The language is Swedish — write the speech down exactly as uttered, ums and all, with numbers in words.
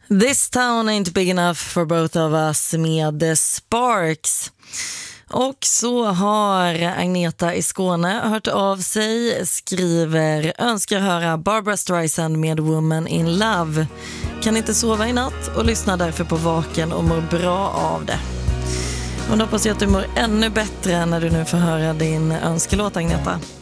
This town ain't big enough for both of us med The Sparks. Och så har Agneta i Skåne hört av sig, skriver: önskar höra Barbra Streisand med Woman in Love. Kan inte sova i natt och lyssnar därför på Vaken och mår bra av det. Och då hoppas jag att du mår ännu bättre när du nu får höra din önskelåt, Agneta.